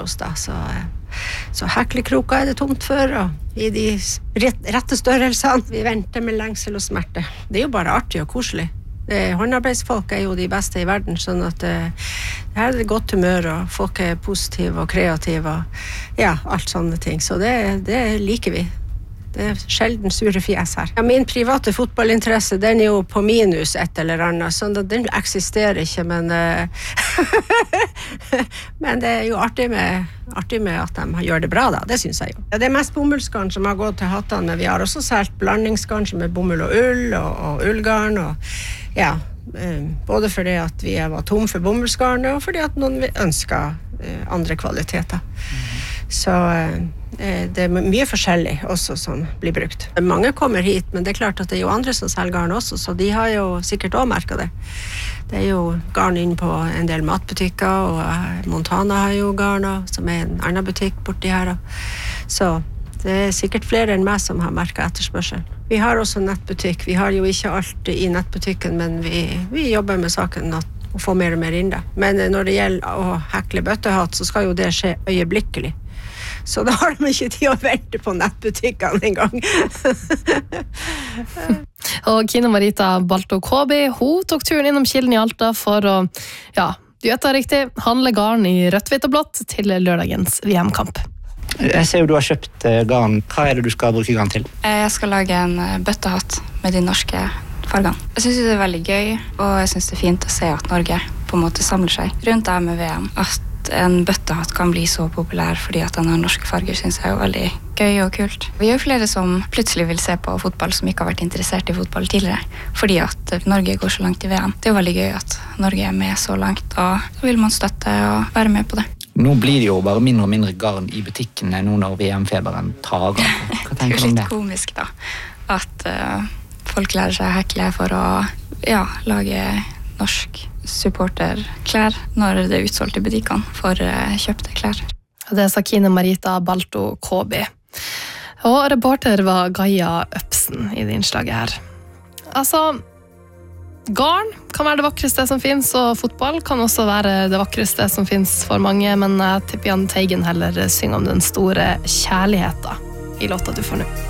oss da, så heklekroker det tomt for, og i de rette størrelsene. Vi venter med lengsel og smerte. Det jo bare artig og koselig. Håndarbeidsfolk jo de beste i verden, sånn at her det godt humør, og folk positive og kreative, og alt sånne ting. Så det liker vi. Det sjelden sure fjes her. Ja, min private fotballinteresse, den jo på minus et eller annet, sånn at den eksisterer ikke, men men det jo artig med at de gjør det bra da, det synes jeg jo. Ja, det mest bomullsgarn som har gått til hattene, men vi har også solgt blandingsgarn som bomull og ull, og ullgarn, og både fordi at vi var tom for bomullsgarnet, og fordi at noen ønsker andre kvaliteter. Så det mye forskjellig også som blir brukt. Mange kommer hit, men det klart at det jo andre som selger garn også, så de har jo sikkert også merket det. Det jo garn inn på en del matbutikker, og Montana har jo garn, som en annen butikk borti her. Så det sikkert flere enn meg som har merket etterspørsel. Vi har også nettbutikk. Vi har jo ikke alt i nettbutikken, men vi jobber med saken å få mer og mer inn da. Men når det gjelder å hekle bøttehatt, så skal jo det skje øyeblikkelig. Så da har de ikke tid å vente på nettbutikkene en gang. Og Kine Marita Balto Kåby, hun tok turen innom Kilden i Alta for å, du vet det riktig, handle garn i rødt, hvitt og blått til lørdagens VM-kamp. Jeg ser jo du har kjøpt garn. Hva det du skal bruke garn til? Jeg skal lage en bøttehatt med de norske fargene. Jeg synes det veldig gøy, og jeg synes det fint å se at Norge på en måte samler seg rundt det med VM. At en bøttehatt kan bli så populær fordi at den har norske farger, synes jeg veldig gøy og kult. Vi jo flere som plutselig vil se på fotball som ikke har vært interessert i fotball tidligere, fordi at Norge går så langt i VM. Det jo veldig gøy at Norge med så langt, og så vil man støtte og være med på det. Nå blir det jo bare mindre og mindre garn i butikkene nå når VM-feberen tar av. Hva tenker du om det? Det litt komisk da, at folk lærer seg å hekle for å lage norsk supporterklær når det utsolgt i butikkene for kjøpte klær. Det sa Kine Marita Balto Kåby. Og reporter var Gaia Øpsen i det innslaget her. Altså, garn kan være det vakreste som finnes, og fotball kan også være det vakreste som finnes for mange, men jeg tipper Jahn Teigen heller synger om den store kjærligheten i låta du får nå.